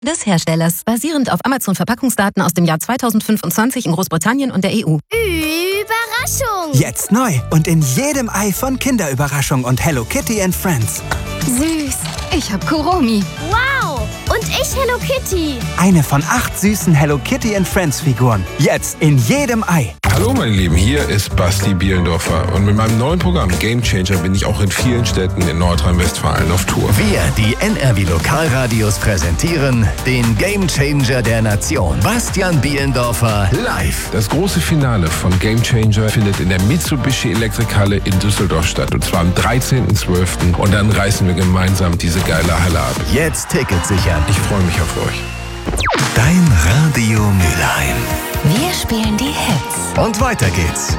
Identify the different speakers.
Speaker 1: des Herstellers, basierend auf Amazon-Verpackungsdaten aus dem Jahr 2025 in Großbritannien und der EU.
Speaker 2: Überraschung!
Speaker 3: Jetzt neu und in jedem Ei von Kinderüberraschung und Hello Kitty and Friends.
Speaker 1: Süß. Ich hab Kuromi.
Speaker 2: Wow! Und ich Hello Kitty.
Speaker 3: Eine von 8 süßen Hello Kitty and Friends Figuren. Jetzt in jedem Ei.
Speaker 4: Hallo meine Lieben, hier ist Basti Bielendorfer und mit meinem neuen Programm Game Changer bin ich auch in vielen Städten in Nordrhein-Westfalen auf Tour.
Speaker 5: Wir, die NRW Lokalradios, präsentieren den Game Changer der Nation. Bastian Bielendorfer live.
Speaker 4: Das große Finale von Game Changer findet in der Mitsubishi Elektrikhalle in Düsseldorf statt und zwar am 13.12. und dann reißen wir gemeinsam diese geile Halle ab.
Speaker 5: Jetzt Tickets sichern.
Speaker 4: Ich freue mich auf euch.
Speaker 5: Dein Radio Mülheim.
Speaker 1: Wir spielen die Hits.
Speaker 5: Und weiter geht's.